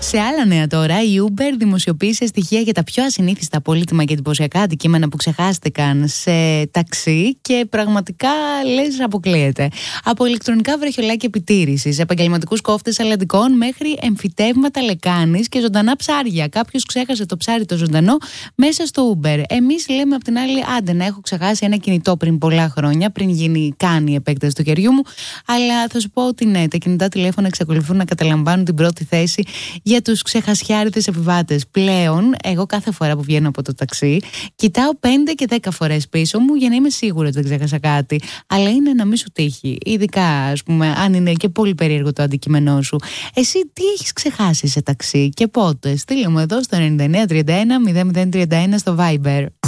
Σε άλλα νέα τώρα, η Uber δημοσιοποίησε στοιχεία για τα πιο ασυνήθιστα, πολύτιμα και εντυπωσιακά αντικείμενα που ξεχάστηκαν σε ταξί και πραγματικά λες αποκλείεται. Από ηλεκτρονικά βραχιολάκια επιτήρησης, επαγγελματικούς κόφτες αλαντικών μέχρι εμφυτεύματα λεκάνης και ζωντανά ψάρια. Κάποιος ξέχασε το ψάρι το ζωντανό μέσα στο Uber. Εμείς λέμε απ' την άλλη, άντε να έχω ξεχάσει ένα κινητό πριν πολλά χρόνια, πριν γίνει καν η επέκταση του χεριού μου. Αλλά θα σου πω ότι ναι, τα κινητά τηλέφωνα εξακολουθούν να καταλαμβάνουν την πρώτη θέση για τους ξεχασιάριδες επιβάτες. Πλέον, εγώ κάθε φορά που βγαίνω από το ταξί, κοιτάω 5 και 10 φορές πίσω μου για να είμαι σίγουρη ότι δεν ξέχασα κάτι. Αλλά είναι να μην σου τύχει. Ειδικά, ας πούμε, αν είναι και πολύ περίεργο το αντικείμενό σου. Εσύ τι έχεις ξεχάσει σε ταξί και πότε? Στείλε μου εδώ στο 9931 0031 στο Viber.